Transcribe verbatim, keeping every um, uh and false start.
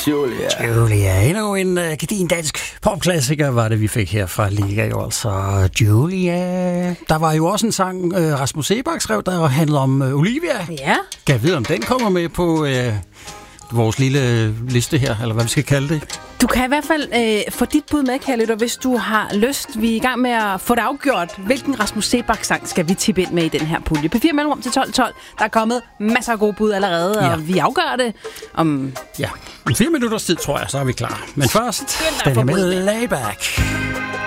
Julia. Julia. Endnu en uh, gedin dansk popklassiker var det, vi fik her fra Liga. Jo, altså Julia. Der var jo også en sang, uh, Rasmus Seebach skrev, der handlede om uh, Olivia. Ja. Kan jeg vide, om den kommer med på uh, vores lille liste her, eller hvad vi skal kalde det? Du kan i hvert fald øh, få dit bud med, kære lytter, hvis du har lyst. Vi er i gang med at få det afgjort. Hvilken Rasmus Seebach-sang skal vi tippe ind med i den her pulje? P fire mellemrum til tolv tolv. Der er kommet masser af gode bud allerede, ja. og vi afgør det om... Ja, om fire minutters tid, tror jeg, så er vi klar. Men først, den er med Layback.